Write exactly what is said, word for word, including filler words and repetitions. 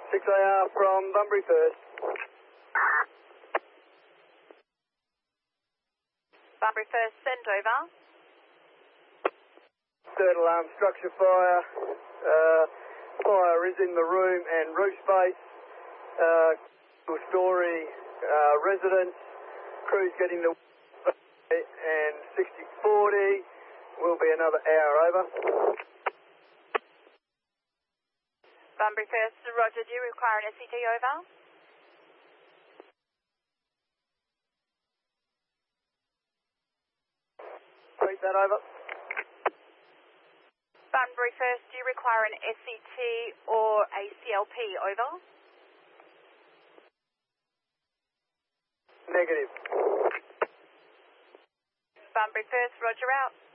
six A R from Bunbury First. Bunbury First, send over. Third alarm, structure fire. Uh, fire is in the room and roof space. Uh, two-storey uh, residence. Crew's getting the and sixty forty. Will be another hour over. Bunbury First, roger. Do you require an S C T over? Repeat that over. Bunbury First, do you require an S C T or a C L P over? Negative. Bunbury First, roger out.